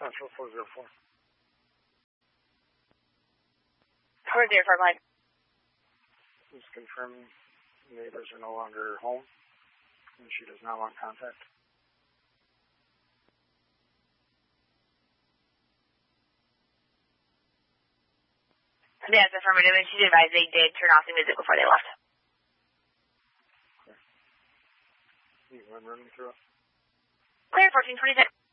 Central 404. 404, go ahead. Just confirming neighbors are no longer home and she does not want contact. That's affirmative, and she's advised they did turn off the music before they left. Okay. You want running through it? Clear, 1426.